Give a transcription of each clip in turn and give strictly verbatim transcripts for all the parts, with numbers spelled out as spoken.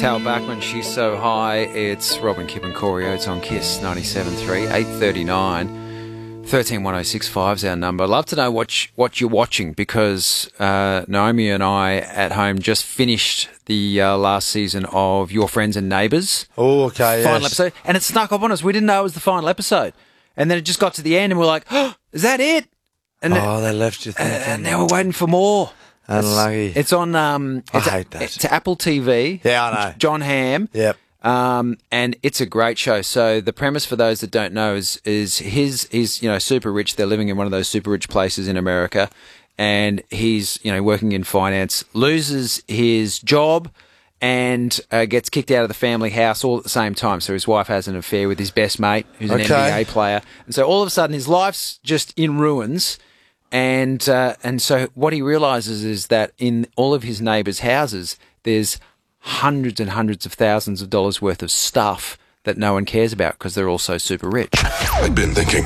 Tal Bachman, She's So High. It's Robin, Kip and Corey Oates on Kiss ninety-seven point three, eight thirty-nine. thirteen one oh six five is our number. I'd love to know what, sh- what you're watching because uh, Naomi and I at home just finished the uh, last season of Your Friends and Neighbours. Oh, okay, Final yes. episode. And it snuck up on us. We didn't know it was the final episode. And then it just got to the end and we're like, oh, is that it? And Oh, they left you uh, thinking. and now we're waiting for more. Unlucky. It's, it's on... Um, I it's hate that. It's Apple T V. Yeah, I know. John Hamm. Yep. Um, and it's a great show. So the premise for those that don't know is is his he's you know super rich. They're living in one of those super rich places in America, and he's you know working in finance, loses his job, and uh, gets kicked out of the family house all at the same time. So his wife has an affair with his best mate, who's an Okay. N B A player, and so all of a sudden his life's just in ruins. And uh, and so what he realizes is that in all of his neighbours' houses, there's hundreds and hundreds of thousands of dollars worth of stuff that no one cares about because they're all so super rich. I'd been thinking.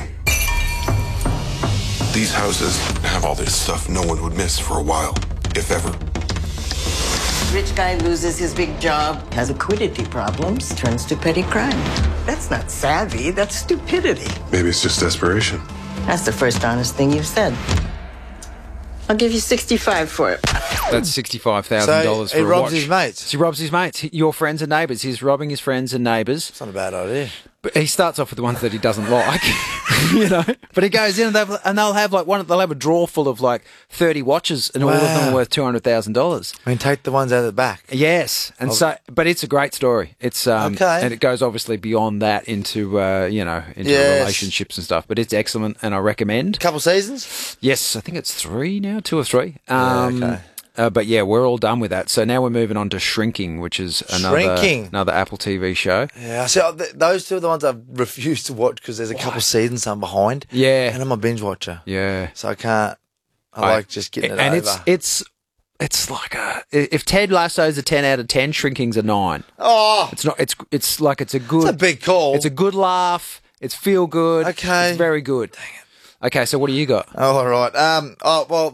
These houses have all this stuff no one would miss for a while, if ever. Rich guy loses his big job, has liquidity problems, turns to petty crime. That's not savvy, that's stupidity. Maybe it's just desperation. That's the first honest thing you've said. I'll give you sixty-five for it. That's sixty-five thousand dollars So for he a robs watch. his mates? He robs his mates. Your friends and neighbours. He's robbing his friends and neighbours. It's not a bad idea. But he starts off with the ones that he doesn't like, you know. But he goes in and, they'll- and they'll have like one. They'll have a drawer full of like thirty watches, and all of them Wow. are worth two hundred thousand dollars. I mean, take the ones out of the back. Yes, and so, but it's a great story. It's um, Okay. and it goes obviously beyond that into uh, you know into Yes. relationships and stuff. But it's excellent, and I recommend. Couple seasons? Yes, I think it's three now, two or three. Um, okay. Uh, but yeah, we're all done with that. So now we're moving on to Shrinking, which is another Shrinking. another Apple T V show. Yeah, see, uh, th- those two are the ones I've refused to watch because there's a couple seasons I'm behind. Yeah. And I'm a binge watcher. Yeah, So I can't, I, I- like just getting it and over. it's it's it's like a if Ted Lasso's a ten out of ten, Shrinking's a nine. oh, It's not. It's it's like it's a good. it's a big call. It's a good laugh. It's feel good. Okay. It's very good. Dang it. Okay, so what do you got? Oh, all right. Um, oh, well,